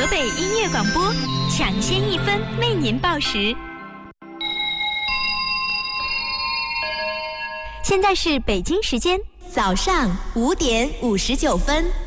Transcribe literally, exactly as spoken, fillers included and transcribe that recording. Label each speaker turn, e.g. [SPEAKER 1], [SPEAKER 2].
[SPEAKER 1] 河北音乐广播，抢先一分为您报时。现在是北京时间早上五点五十九分。